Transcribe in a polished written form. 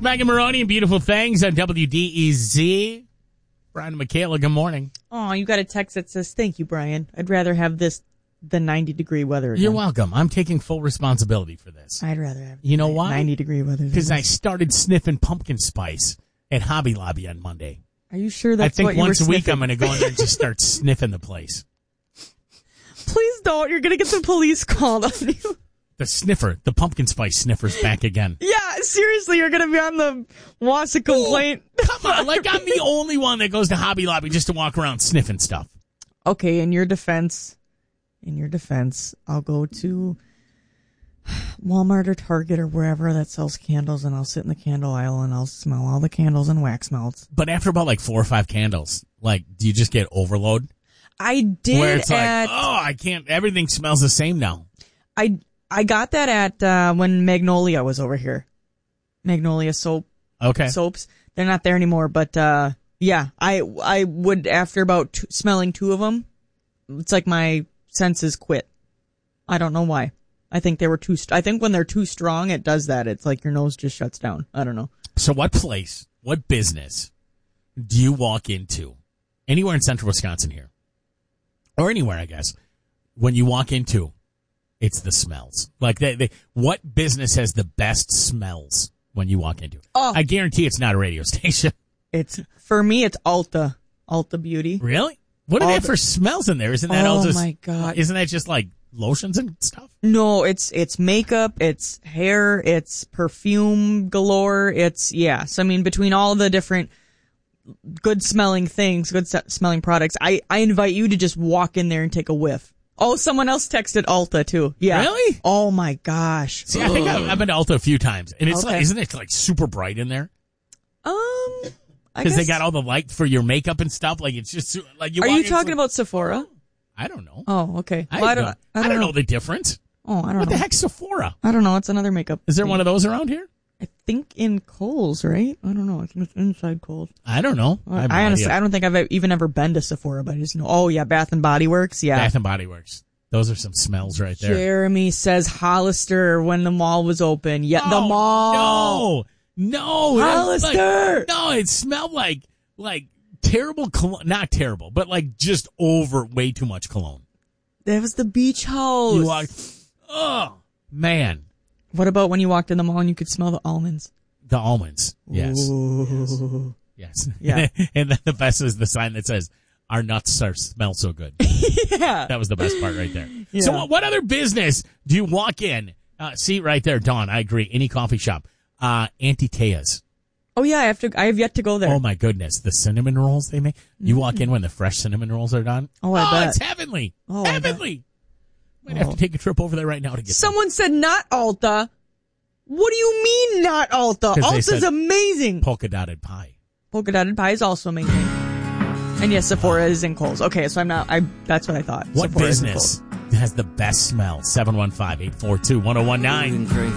Megan Maroney and Beautiful Things on WDEZ. Brian and Michaela, good morning. Oh, you got a text that says, thank you, Brian. I'd rather have this than 90-degree weather again. You're welcome. I'm taking full responsibility for this. I'd rather have You know why? 90-degree weather. Because I started sniffing pumpkin spice at Hobby Lobby on Monday. Are you sure that's what you were once a week sniffing? I'm going to go in there and just start sniffing the place. Please don't. You're going to get the police called on you. The pumpkin spice sniffer's back again. Yeah, seriously, you're going to be on the WASA complaint. Come on, like I'm the only one that goes to Hobby Lobby just to walk around sniffing stuff. Okay, in your defense, I'll go to Walmart or Target or wherever that sells candles, and I'll sit in the candle aisle and I'll smell all the candles and wax melts. But after about like 4 or 5 candles, like, do you just get overload? I did. Where it's like, I can't, everything smells the same now. I got that at when Magnolia was over here. Magnolia soaps. They're not there anymore, but yeah, I would, after about smelling 2 of them, it's like my senses quit. I don't know why. I think they were I think when they're too strong, it does that. It's like your nose just shuts down. I don't know. So what business do you walk into anywhere in central Wisconsin here? Or anywhere, I guess, when you walk into, it's the smells. Like, what business has the best smells when you walk into? Oh. I guarantee it's not a radio station. For me, it's Ulta Beauty. Really? What do they have for smells in there? Isn't that all just... Oh, my God. Isn't that just, like, lotions and stuff? No, it's makeup, it's hair, it's perfume galore, So, I mean, between all the different good-smelling things, good-smelling products, I invite you to just walk in there and take a whiff. Oh, someone else texted Ulta, too. Yeah. Really? Oh, my gosh. See, I think I've been to Ulta a few times, and it's Okay. like, isn't it, like, super bright in there? I Because guess. they got all the light for your makeup and stuff. Like, it's just, like, Are you talking about Sephora? I don't know. Oh, okay. I Well, don't know the difference. Oh, I don't know. What the heck's Sephora? I don't know. It's another makeup. Is there thing. one of those around here? I think in Kohl's, right? I don't know. I think it's inside Kohl's. I don't know. I honestly, I don't think I've even ever been to Sephora, but I just know. Oh, yeah, Bath and Body Works. Yeah. Bath and Body Works. Those are some smells right there. Jeremy says Hollister when the mall was open. Yeah, the mall. No. Hollister. No, it smelled like terrible cologne. Not terrible, but like just way too much cologne. That was the beach house. You walked, oh, man. What about when you walked in the mall and you could smell the almonds? The almonds. Yes. Ooh. Yes. Yeah. And then the best is the sign that says, our nuts smell so good. Yeah. That was the best part right there. Yeah. So what other business do you walk in? See right there, Dawn, I agree. Any coffee shop. Auntie Tea's. Oh, yeah, I have yet to go there. Oh, my goodness. The cinnamon rolls they make. You walk in when the fresh cinnamon rolls are done. Oh, I bet. It's heavenly. Oh, heavenly. Might have to take a trip over there right now to get Someone said not Ulta. What do you mean not Ulta? 'Cause they Ulta's said amazing. polka dotted pie. Polka dotted pie is also amazing. And yes, Sephora is in Kohl's. Okay, so that's what I thought. What Sephora is in business has the best smell? 715-842-1019.